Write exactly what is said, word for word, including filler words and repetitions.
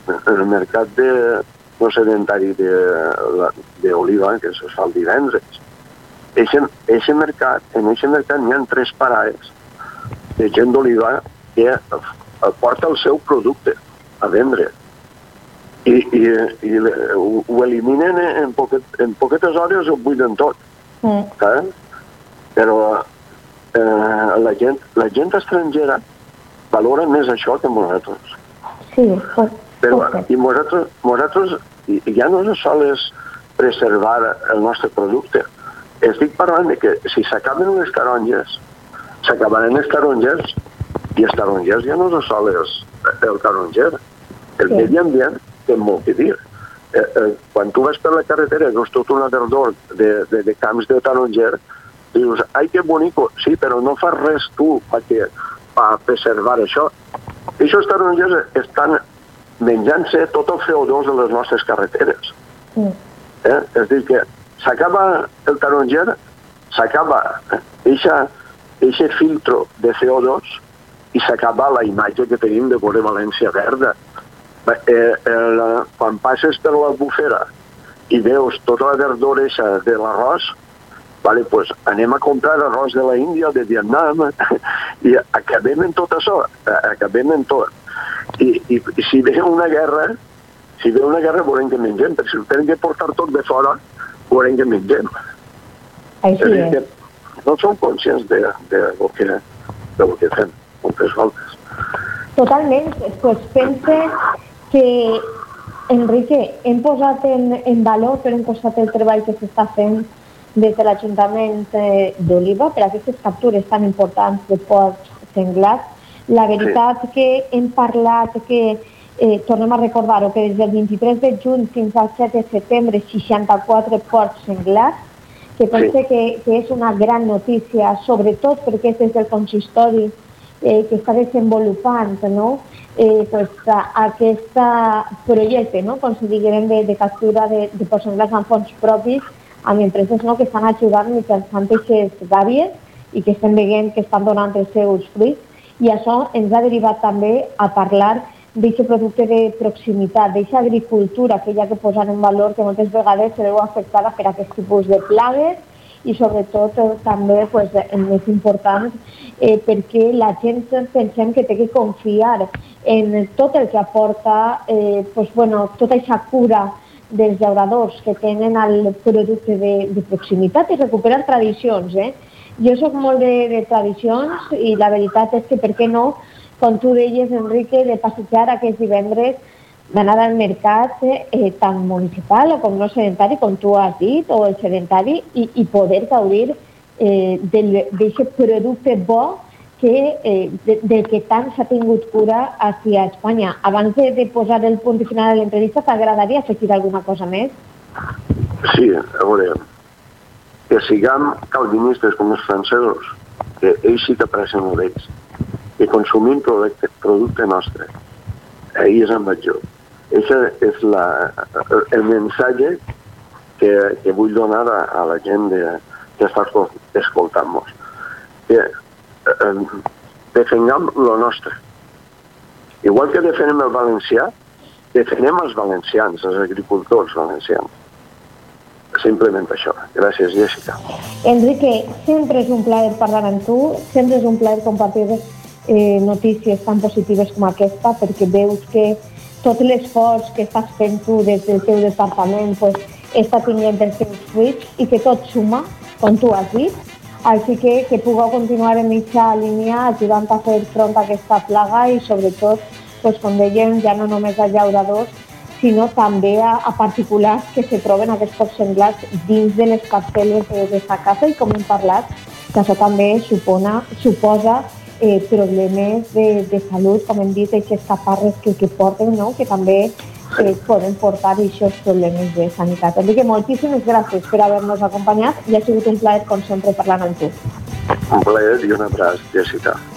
en el mercat de, no sedentari d'oliva, que se fa el divendres, Eixe mercat, en aquest mercat n'hi ha tres parades de gent d'oliva que porta el seu producte a vendre i, i, i ho, ho eliminen en, poquet, en poquetes hores, ho buiden tot. Mm. Eh? Però eh, la, gent, la gent estrangera valora més això que nosaltres. Sí, pues, Però, i nosaltres, nosaltres ja no sols preservar el nostre producte. Estic parlant de que si s'acaben les taronges, s'acabaran les taronges i els tarongers ja no és sols el taronger. El sí. Medi ambient té molt que dir. Eh, eh, quan tu vas per la carretera i veus tot un aderdor de, de, de camps de taronger, dius, ai, que bonico, sí, però no fas res tu per preservar això. I aquests tarongers estan menjant-se tot el C O dos de les nostres carreteres. Mm. Eh? És a dir, que s'acaba el taronger, s'acaba aquest filtro de C O dos i s'acaba la imatge que tenim de veure València verda. Eh, el, quan passes per l'Albufera i veus tota la verdura de l'arròs, vale, pues anem a comprar arròs de la Índia, de Vietnam, i acabem en tot això, acabem en tot. I, i, i si ve una guerra, si ve una guerra veurem que mengem, perquè si ho tenen que portar tot de fora, veurem que mengem. Així és. Que no som conscients de, de, lo que, de lo que fem, moltes voltes. Totalment. Pues pense que, Enrique, hem posat en, en valor per un costat el treball que s'està fent des de l'Ajuntament d'Oliva per aquestes captures tan importants de porcs senglars. La veritat sí. que hem parlat que Eh, tornem a recordar-ho, que des del vint-i-tres de juny fins al set de setembre, seixanta-quatre porcs senglars, que penso sí. que, que és una gran notícia, sobretot perquè és des del consistori eh, que està desenvolupant, no? eh, pues, aquest projecte, no? Com si diguem, de, de captura de, de porcs senglars amb fons propis, amb empreses, no? que estan ajudant mitjançant aquestes gàbies i que estem veient que estan donant els seus fruits, i això ens ha derivat també a parlar d'aquest producte de proximitat, d'aquesta agricultura que hi ha que posar en valor, que moltes vegades se veu afectada per aquest tipus de plagues i sobretot eh, també, pues, el més important, eh, perquè la gent pensem que té que confiar en tot el que aporta, eh, pues, bueno, tota aquesta cura dels llauradors que tenen el producte de, de proximitat i recuperar tradicions. Eh? Jo soc molt de, de tradicions i la veritat és que, per què no, com tu deies, Enrique, de passejar aquests divendres, d'anar al mercat eh, tant municipal o com no sedentari, com tu has dit, o el sedentari, i, i poder gaudir eh, d'aquest producte bo que, eh, de, del que tant s'ha tingut cura aquí a Espanya. Abans de, de posar el punt final de l'entrevista, t'agradaria afegir alguna cosa més? Sí, a veure, que siguem calvinistes com els francesos, que ells sí que apareixen amb ells, que consumim producte, producte nostre. Ahí és el major. Aquest és la, el missatge que, que vull donar a, a la gent de, que està escoltant-nos. Que eh, defengam lo nostre. Igual que defenem el valencià, defenem els valencians, els agricultors valencians. Simplement això. Gràcies, Jessica. Enrique, sempre és un plaer parlar amb tu, sempre és un plaer compartir Eh, notícies tan positives com aquesta, perquè veus que tot l'esforç que estàs fent tu des del teu departament pues, està tinguent els seus fruits i que tot suma, com tu has dit. Així que que pugueu continuar en aquesta línia ajudant a fer front a aquesta plaga i sobretot, pues, com dèiem, ja no només a llauradors, sinó també a, a particulars que se troben aquests porcs senglars dins de les parcel·les d'aquesta casa i, com hem parlat, que això també supona, suposa Eh, problemes de, de salut, com hem dit, aquests caparres que, que porten, no? Que també eh, poden portar aquests problemes de sanitat. Enrique, moltíssimes gràcies per haver-nos acompanyat i ha sigut un plaer, com sempre, parlant amb tu. Un plaer i un abraç, Jessica.